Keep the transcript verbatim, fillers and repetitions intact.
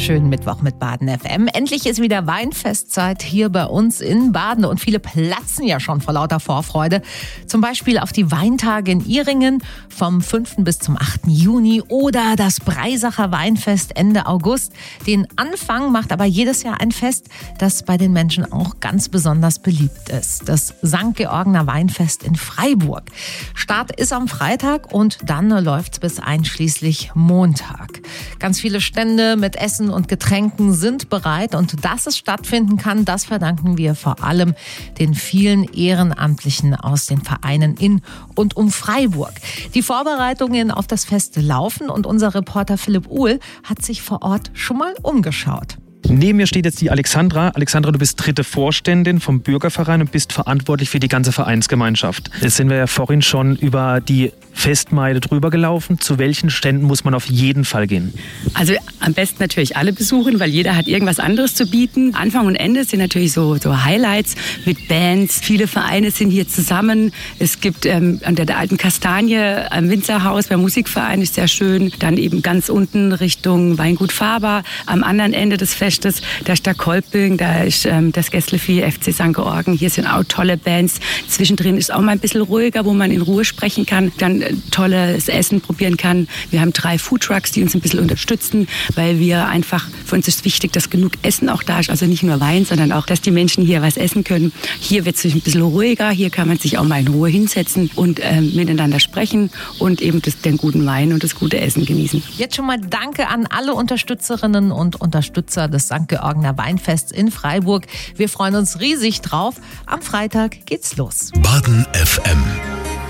wunderschönen Mittwoch mit Baden F M. Endlich ist wieder Weinfestzeit hier bei uns in Baden und viele platzen ja schon vor lauter Vorfreude. Zum Beispiel auf die Weintage in Ihringen vom fünften bis zum achten Juni oder das Breisacher Weinfest Ende August. Den Anfang macht aber jedes Jahr ein Fest, das bei den Menschen auch ganz besonders beliebt ist. Das Sankt Georgener Weinfest in Freiburg. Start ist am Freitag und dann läuft's bis einschließlich Montag. Ganz viele Stände mit Essen und Getränken sind bereit und dass es stattfinden kann, das verdanken wir vor allem den vielen Ehrenamtlichen aus den Vereinen in und um Freiburg. Die Vorbereitungen auf das Fest laufen und unser Reporter Philipp Uhl hat sich vor Ort schon mal umgeschaut. Neben mir steht jetzt die Alexandra. Alexandra, du bist dritte Vorständin vom Bürgerverein und bist verantwortlich für die ganze Vereinsgemeinschaft. Jetzt sind wir ja vorhin schon über die Festmeile drüber gelaufen. Zu welchen Ständen muss man auf jeden Fall gehen? Also am besten natürlich alle besuchen, weil jeder hat irgendwas anderes zu bieten. Anfang und Ende sind natürlich so, so Highlights mit Bands. Viele Vereine sind hier zusammen. Es gibt ähm, an der, der alten Kastanie am Winzerhaus beim Musikverein, ist sehr schön. Dann eben ganz unten Richtung Weingut Faber. Am anderen Ende des Festes, da ist der Kolping, da ist ähm, das Gästelvieh, F C Sankt Georgen. Hier sind auch tolle Bands. Zwischendrin ist auch mal ein bisschen ruhiger, wo man in Ruhe sprechen kann. Dann tolles Essen probieren kann. Wir haben drei Foodtrucks, die uns ein bisschen unterstützen, weil wir einfach, für uns ist wichtig, dass genug Essen auch da ist. Also nicht nur Wein, sondern auch, dass die Menschen hier was essen können. Hier wird es ein bisschen ruhiger. Hier kann man sich auch mal in Ruhe hinsetzen und äh, miteinander sprechen und eben das, den guten Wein und das gute Essen genießen. Jetzt schon mal Danke an alle Unterstützerinnen und Unterstützer des Sankt Georgener Weinfests in Freiburg. Wir freuen uns riesig drauf. Am Freitag geht's los. Baden F M